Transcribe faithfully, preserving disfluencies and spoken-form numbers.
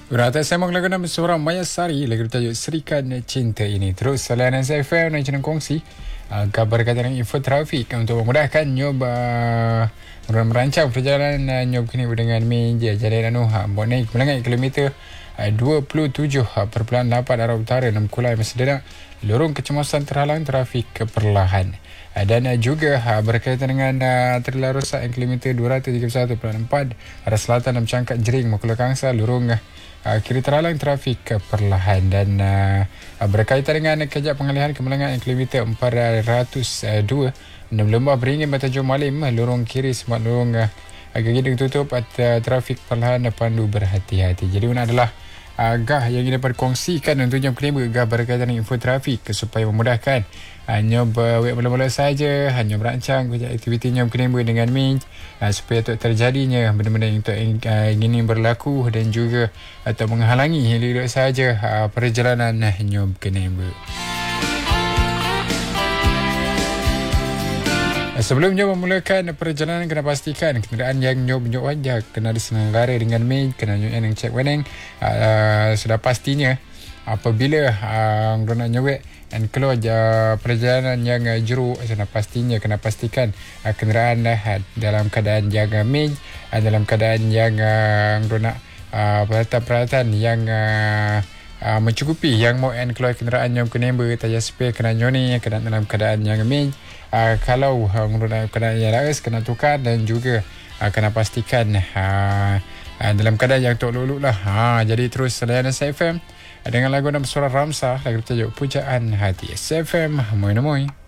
Berata saya mahu lagu nama seorang Maya Sari lagu bertajuk Serikan Cinta Ini. Terus Layanan S F M dan channel kongsi uh, kabar kaitan info trafik untuk memudahkan nyob uh, merancang perjalanan uh, nyob kini dengan meja jalan anu uh, buat naik melanggar kilometer uh, dua puluh tujuh perpuluhan lapan arah utara enam Kulai Mesdena lorong kecemasan terhalang trafik keperlahan. Uh, dan uh, juga uh, berkaitan dengan uh, terlalu rosak kilometer dua ratus tiga puluh satu perpuluhan empat arah selatan dan Cangkat Jering Mekula Kangsa lorong uh, Uh, kiri terhalang trafik uh, perlahan. Dan uh, uh, berkaitan dengan kejap pengalihan kemenangan kilometer empat ratus dua enam Lembah Beringin Batajur Malim lorong kiri semat lorong uh, agak ditutup uh, trafik perlahan uh, pandu berhati-hati. Jadi ini adalah agah uh, yang kita dapat kongsikan untuk jam kelima agah berkaitan dengan info trafik uh, supaya memudahkan hanya uh, web mula-mula saja hanya merancang kejap aktiviti jam kelima dengan min uh, supaya tak terjadinya benda-benda yang tak uh, ingin berlaku dan juga atau menghalangi hilir saja uh, perjalanan uh, nyob kenemba. Sebelumnya memulakan perjalanan, kena pastikan kenderaan yang nyob-nyob wajah kena diselenggara dengan main, kena nyob yang cek warning. Uh, sudah pastinya apabila uh, nak nyobek dan keluar uh, perjalanan yang uh, jeruk, sudah pastinya kena pastikan uh, kenderaan uh, dalam keadaan yang uh, main, uh, dalam keadaan yang uh, nak uh, peralatan-peralatan yang uh, Uh, mencukupi yang mau and keluar kenderaan yang kenemba tayar spare kena nyoni kena dalam keadaan yang main. Uh, kalau uh, menggunakan keadaan yang laras kena tukar dan juga uh, kena pastikan uh, uh, dalam keadaan yang tak luluk lah. Ha, jadi terus Layanan S F M dengan lagu nama suara Ramsah lagu bertajuk Pujaan Hati. S F M, moi-moi.